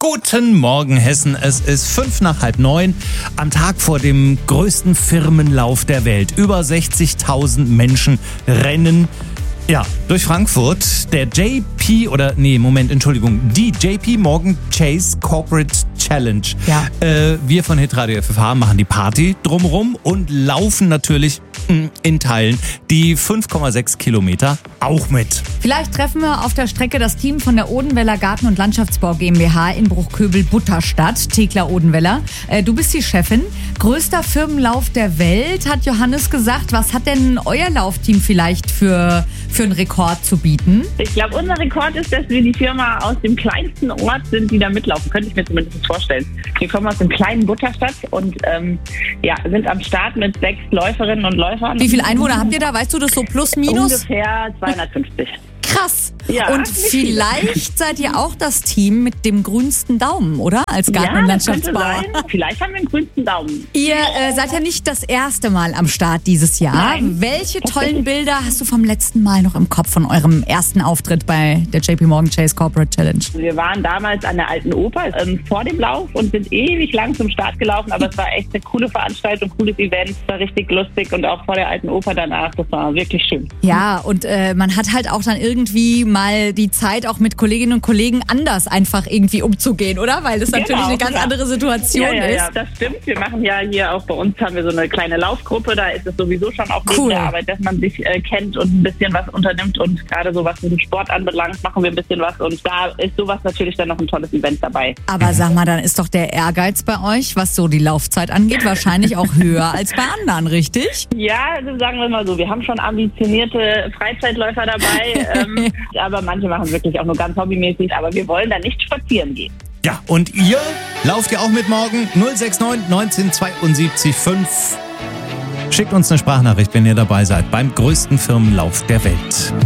Guten Morgen, Hessen. Es ist 8:55 am Tag vor dem größten Firmenlauf der Welt. Über 60.000 Menschen rennen durch Frankfurt. Die JP Morgan Chase Corporate Challenge. Ja. Wir von Hitradio FFH machen die Party drumherum und laufen natürlich in Teilen die 5,6 Kilometer auch mit. Vielleicht treffen wir auf der Strecke das Team von der Odenwälder Garten- und Landschaftsbau GmbH in Bruchköbel-Butterstadt, Thekla Odenwälder. Du bist die Chefin. Größter Firmenlauf der Welt, hat Johannes gesagt. Was hat denn euer Laufteam vielleicht für einen Rekord zu bieten? Ich glaube, unser Rekord ist, dass wir die Firma aus dem kleinsten Ort sind, die da mitlaufen. Könnte ich mir zumindest vorstellen. Wir kommen aus dem kleinen Butterstadt und sind am Start mit 6 Läuferinnen und Läufern. Wie viele Einwohner habt ihr da? Weißt du das so plus minus? Ungefähr 250. Krass. Ja, und vielleicht seid ihr auch das Team mit dem grünsten Daumen, oder? Als Garten- und Landschaftsbauer. Das könnte sein. Vielleicht haben wir den grünsten Daumen. Ihr seid ja nicht das erste Mal am Start dieses Jahr. Nein. Welche tollen Bilder hast du vom letzten Mal noch im Kopf von eurem ersten Auftritt bei der JP Morgan Chase Corporate Challenge? Wir waren damals an der Alten Oper vor dem Lauf und sind ewig lang zum Start gelaufen, aber es war echt eine coole Veranstaltung, cooles Event, es war richtig lustig und auch vor der Alten Oper danach, das war wirklich schön. Ja, und man hat halt auch dann irgendwie mal die Zeit, auch mit Kolleginnen und Kollegen anders einfach irgendwie umzugehen, oder? Weil das natürlich eine ganz andere Situation ist. Ja, das stimmt. Wir machen ja hier auch bei uns, haben wir so eine kleine Laufgruppe, da ist es sowieso schon auch neben der Arbeit, dass man sich kennt und ein bisschen was unternimmt und gerade so was mit dem Sport anbelangt, machen wir ein bisschen was und da ist sowas natürlich dann noch ein tolles Event dabei. Aber sag mal, dann ist doch der Ehrgeiz bei euch, was so die Laufzeit angeht, wahrscheinlich auch höher als bei anderen, richtig? Ja, also sagen wir mal so, wir haben schon ambitionierte Freizeitläufer dabei, aber manche machen wirklich auch nur ganz hobbymäßig, aber wir wollen da nicht spazieren gehen. Ja, und ihr lauft ja auch mit morgen 069 19 72 5. Schickt uns eine Sprachnachricht, wenn ihr dabei seid beim größten Firmenlauf der Welt.